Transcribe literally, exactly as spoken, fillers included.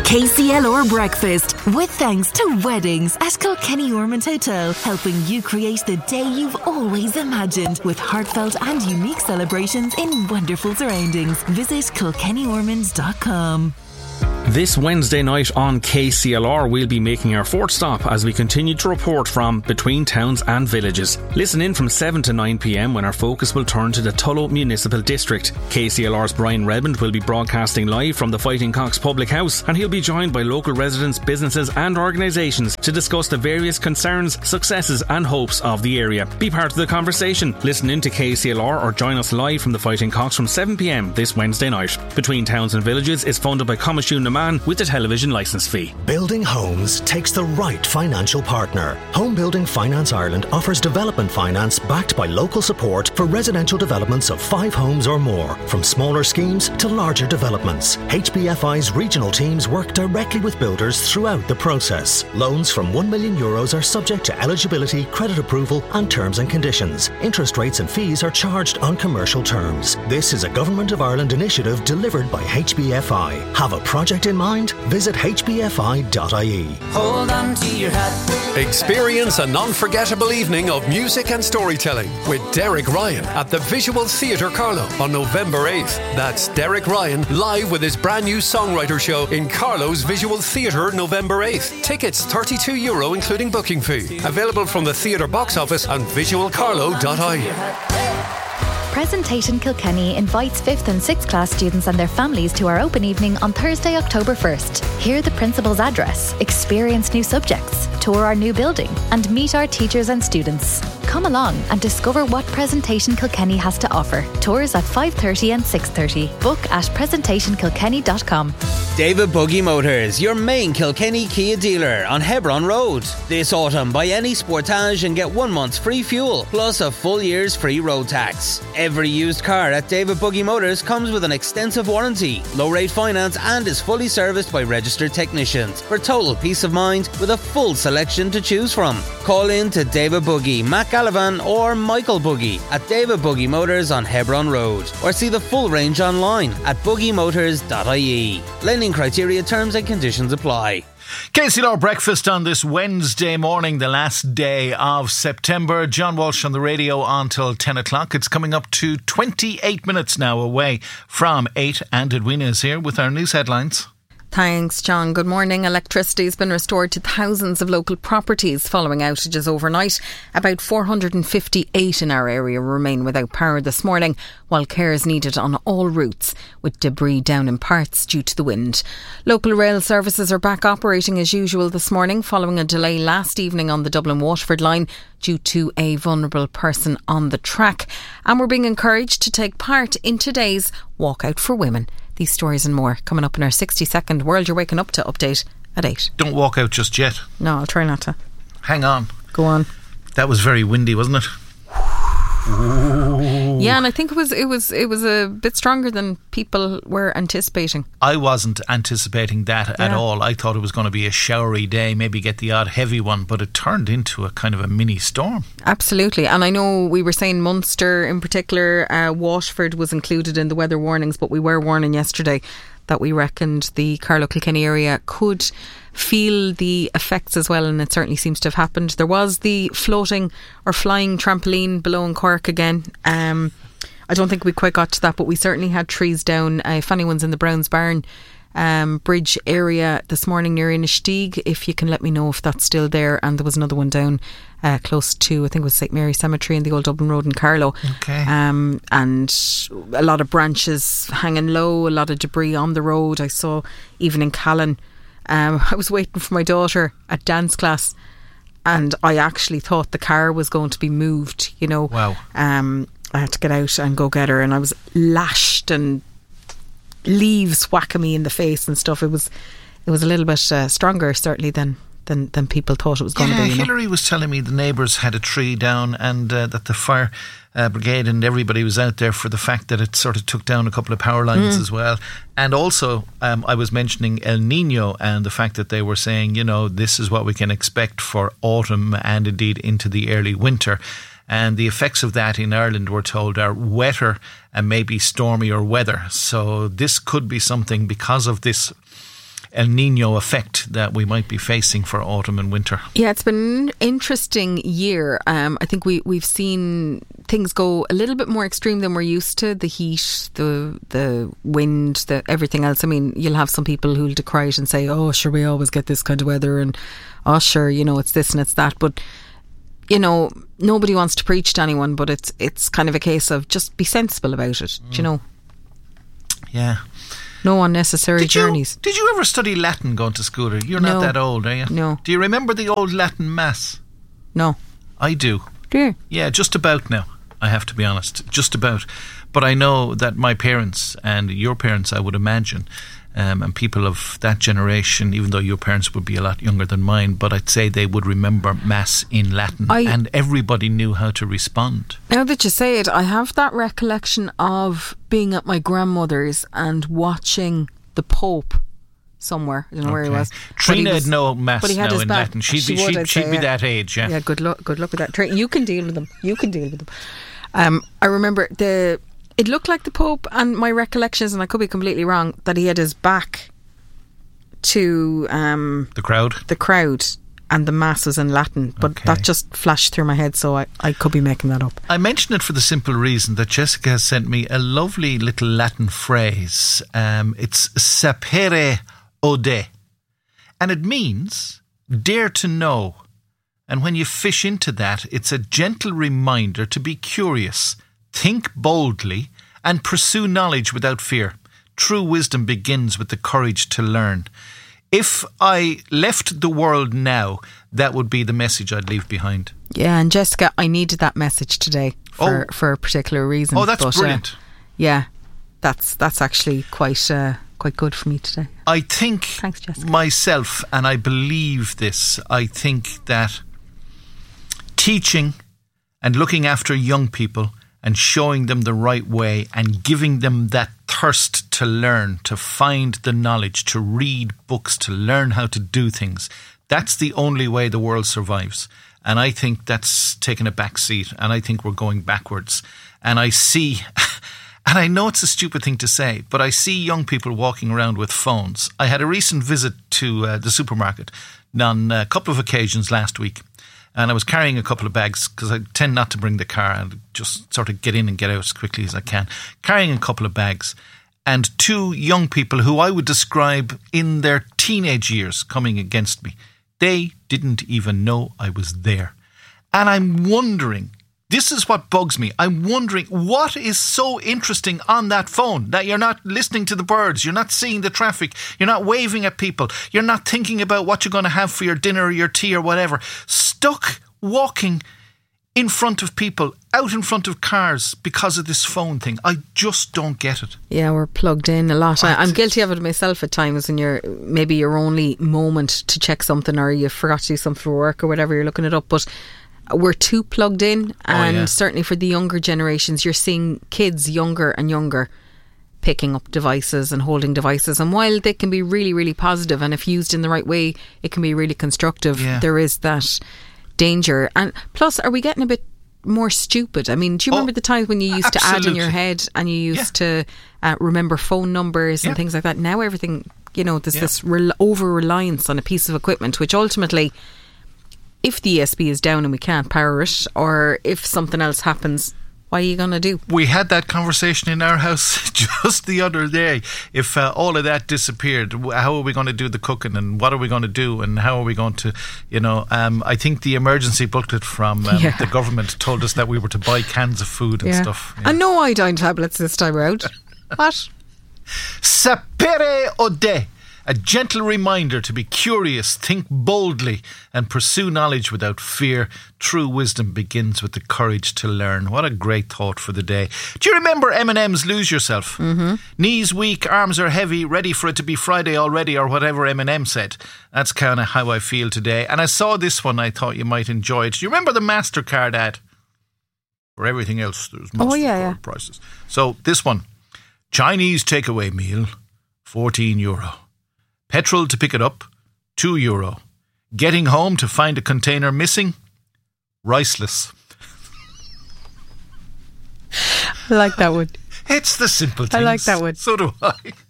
K C L R Breakfast, with thanks to Weddings at Kilkenny Ormond Hotel, helping you create the day you've always imagined with heartfelt and unique celebrations in wonderful surroundings. Visit kilkenny ormond dot com. This Wednesday night on K C L R, we'll be making our fourth stop as we continue to report from between towns and villages. Listen in from seven to nine p m when our focus will turn to the Tullow Municipal District. K C L R's Brian Redmond will be broadcasting live from the Fighting Cocks Public House, and he'll be joined by local residents, businesses and organisations to discuss the various concerns, successes and hopes of the area. Be part of the conversation. Listen in to K C L R or join us live from the Fighting Cocks from seven p m this Wednesday night. Between Towns and Villages is funded by Comishune Naman with the television licence fee. Building homes takes the right financial partner. Home Building Finance Ireland offers development finance backed by local support for residential developments of five homes or more, from smaller schemes to larger developments. H B F I's regional teams work directly with builders throughout the process. Loans from one million euros are subject to eligibility, credit approval and terms and conditions. Interest rates and fees are charged on commercial terms. This is a Government of Ireland initiative delivered by H B F I. Have a project in mind? Visit h b f i dot i e. Hold on to your hat. Experience an unforgettable evening of music and storytelling with Derek Ryan at the Visual Theatre Carlow on November eighth. That's Derek Ryan live with his brand new songwriter show in Carlow's Visual Theatre November eighth. Tickets thirty-two euro including booking fee. Available from the theatre box office and visual carlow dot i e. Presentation Kilkenny invites fifth and sixth class students and their families to our open evening on Thursday, October first. Hear the principal's address, experience new subjects, tour our new building and meet our teachers and students. Come along and discover what Presentation Kilkenny has to offer. Tours at five thirty and six thirty. Book at presentation kilkenny dot com. David Buggy Motors, your main Kilkenny Kia dealer on Hebron Road. This autumn, buy any Sportage and get one month's free fuel, plus a full year's free road tax. Every used car at David Buggy Motors comes with an extensive warranty, low rate finance and is fully serviced by registered technicians for total peace of mind with a full selection to choose from. Call in to David Buggy, Matt Gallivan or Michael Buggy at David Buggy Motors on Hebron Road, or see the full range online at buggy motors dot i e. Lending criteria, terms and conditions apply. K C L R Breakfast on this Wednesday morning, the last day of September. John Walsh on the radio until ten o'clock. It's coming up to twenty-eight minutes now away from eight, and Edwina is here with our news headlines. Thanks, John. Good morning. Electricity has been restored to thousands of local properties following outages overnight. About four hundred fifty-eight in our area remain without power this morning, while care is needed on all routes, with debris down in parts due to the wind. Local rail services are back operating as usual this morning, following a delay last evening on the Dublin-Waterford line due to a vulnerable person on the track. And we're being encouraged to take part in today's Walkout for Women. These stories and more coming up in our sixty second World You're Waking Up To update at eight. Don't walk out just yet. No, I'll try not to. Hang on. Go on. That was very windy, wasn't it? Yeah, and I think it was it was it was a bit stronger than people were anticipating. I wasn't anticipating that yeah. at all. I thought it was going to be a showery day, maybe get the odd heavy one, but it turned into a kind of a mini storm. Absolutely. And I know we were saying Munster in particular, uh, Waterford was included in the weather warnings, but we were warning yesterday that we reckoned the Carlow Kilkenny area could feel the effects as well, and it certainly seems to have happened. There was the floating or flying trampoline below in Cork again. Um, I don't think we quite got to that, but we certainly had trees down. Uh, if anyone's in the Browns Barn um, bridge area this morning near Inishtig, if you can let me know if that's still there. And there was another one down uh, close to, I think it was Saint Mary Cemetery in the Old Dublin Road in Carlow. Okay. Um, and a lot of branches hanging low, a lot of debris on the road. I saw even in Callan. Um, I was waiting for my daughter at dance class, and I actually thought the car was going to be moved, you know. Wow. Um, I had to get out and go get her, and I was lashed and leaves whacking me in the face and stuff. It was it was a little bit uh, stronger certainly than, than, than people thought it was going yeah, to be. You Hillary know? was telling me the neighbours had a tree down, and uh, that the fire uh, brigade and everybody was out there for the fact that it sort of took down a couple of power lines mm. as well. And also um, I was mentioning El Nino and the fact that they were saying, you know, this is what we can expect for autumn and indeed into the early winter. And the effects of that in Ireland, we're told, are wetter and maybe stormier weather. So this could be something because of this El Nino effect that we might be facing for autumn and winter. Yeah, it's been an interesting year. Um, I think we, we've seen things go a little bit more extreme than we're used to. The heat, the the wind, the everything else. I mean, you'll have some people who'll decry it and say, oh, sure, we always get this kind of weather, and oh, sure, you know, it's this and it's that. But, you know, nobody wants to preach to anyone, but it's it's kind of a case of just be sensible about it, mm. do you know? Yeah. No unnecessary did you, journeys. Did you ever study Latin going to school? You're no. not that old, are you? No. Do you remember the old Latin Mass? No. I do. Do you? Yeah, just about now, I have to be honest. Just about. But I know that my parents and your parents, I would imagine, um, and people of that generation, even though your parents would be a lot younger than mine, but I'd say they would remember Mass in Latin, I, and everybody knew how to respond. Now that you say it, I have that recollection of being at my grandmother's and watching the Pope somewhere. I don't know okay. where he was. Trina was, had no Mass but he had now his in back. Latin. She'd she be, would, she'd, she'd say, be yeah. that age, yeah. Yeah, good luck, good luck with that. Trina, you can deal with them. You can deal with them. Um, I remember the... It looked like the Pope, and my recollection is, and I could be completely wrong, that he had his back to um, the crowd the crowd and the Mass was in Latin, but okay. that just flashed through my head, so I, I could be making that up. I mention it for the simple reason that Jessica has sent me a lovely little Latin phrase. Um, it's sapere ode, and it means dare to know. And when you fish into that, it's a gentle reminder to be curious, think boldly, and pursue knowledge without fear. True wisdom begins with the courage to learn. If I left the world now, that would be the message I'd leave behind. Yeah, and Jessica, I needed that message today for, oh. for a particular reason. Oh, that's but, brilliant. Uh, yeah, that's that's actually quite uh, quite good for me today. I think Thanks, Jessica. myself, and I believe this, I think that teaching and looking after young people and showing them the right way and giving them that thirst to learn, to find the knowledge, to read books, to learn how to do things. That's the only way the world survives. And I think that's taken a back seat, and I think we're going backwards. And I see, and I know it's a stupid thing to say, but I see young people walking around with phones. I had a recent visit to uh, the supermarket on a couple of occasions last week. And I was carrying a couple of bags because I tend not to bring the car and just sort of get in and get out as quickly as I can. Carrying a couple of bags and two young people who I would describe in their teenage years coming against me. They didn't even know I was there. And I'm wondering, this is what bugs me. I'm wondering what is so interesting on that phone that you're not listening to the birds, you're not seeing the traffic, you're not waving at people, you're not thinking about what you're going to have for your dinner or your tea or whatever. Stuck walking in front of people, out in front of cars because of this phone thing. I just don't get it. Yeah, we're plugged in a lot. I, I'm guilty of it myself at times when you're maybe your only moment to check something or you forgot to do something for work or whatever, you're looking it up, but we're too plugged in, and oh, yeah. certainly for the younger generations, you're seeing kids younger and younger picking up devices and holding devices, and while they can be really, really positive, and if used in the right way it can be really constructive, yeah. there is that danger. And plus, are we getting a bit more stupid? I mean, do you remember oh, the times when you used absolutely. to add in your head and you used yeah. to uh, remember phone numbers and yeah. things like that? Now everything, you know, there's yeah. this re- over-reliance on a piece of equipment, which ultimately, if the E S B is down and we can't power it, or if something else happens, what are you going to do? We had that conversation in our house just the other day. If uh, all of that disappeared, how are we going to do the cooking, and what are we going to do, and how are we going to, you know, um, I think the emergency booklet from um, yeah. the government told us that we were to buy cans of food and yeah. stuff. Yeah. And no iodine tablets this time around. What? Sapere ode. A gentle reminder to be curious, think boldly, and pursue knowledge without fear. True wisdom begins with the courage to learn. What a great thought for the day. Do you remember Eminem's Lose Yourself? Mm-hmm. Knees weak, arms are heavy, ready for it to be Friday already, or whatever Eminem said. That's kind of how I feel today. And I saw this one, I thought you might enjoy it. Do you remember the MasterCard ad? For everything else, there's MasterCard oh, yeah, yeah. prices. So this one, Chinese takeaway meal, fourteen euro. Petrol to pick it up, two euro. Getting home to find a container missing, riceless. I like that one. It's the simple things. I like that one. So do I.